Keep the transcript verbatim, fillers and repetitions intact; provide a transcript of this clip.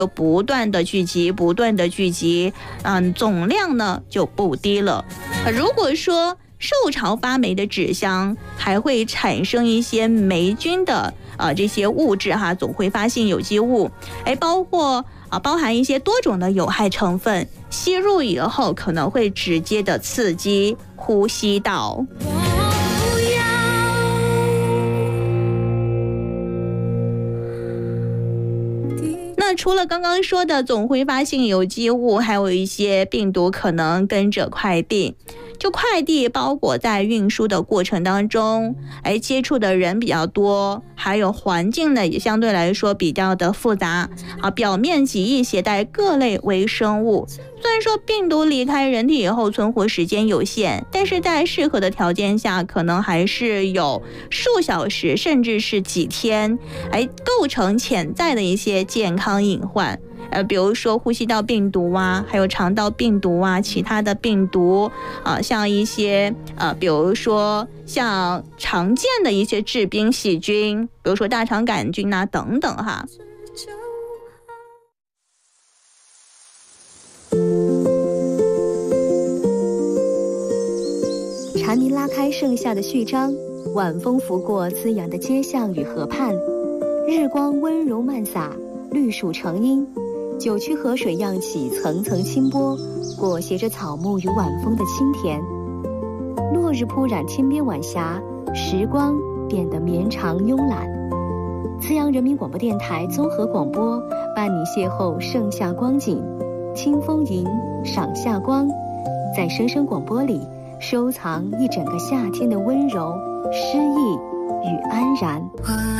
不断的聚集，不断的聚集，嗯，总量呢就不低了。如果说受潮发霉的纸箱还会产生一些霉菌的呃这些物质哈，总挥发性有机物，哎，包括啊包含一些多种的有害成分，吸入以后可能会直接的刺激呼吸道。那除了刚刚说的总挥发性有机物，还有一些病毒可能跟着快递。就快递包裹在运输的过程当中，哎，接触的人比较多，还有环境呢也相对来说比较的复杂啊，表面极易携带各类微生物。虽然说病毒离开人体以后存活时间有限，但是在适合的条件下，可能还是有数小时甚至是几天，哎，构成潜在的一些健康隐患。呃，比如说呼吸道病毒啊，还有肠道病毒啊，其他的病毒啊、呃，像一些呃，比如说像常见的一些致病细菌，比如说大肠杆菌啊等等哈。 蝉鸣拉开盛夏的序章，晚风拂过滋养的街巷与河畔，日光温柔漫洒，绿树成荫。九曲河水漾起层层清波，裹挟着草木与晚风的清甜。落日铺染天边晚霞，时光变得绵长慵懒。慈阳人民广播电台综合广播伴你邂逅盛夏光景，清风吟，赏夏光，在声声广播里收藏一整个夏天的温柔、诗意与安然。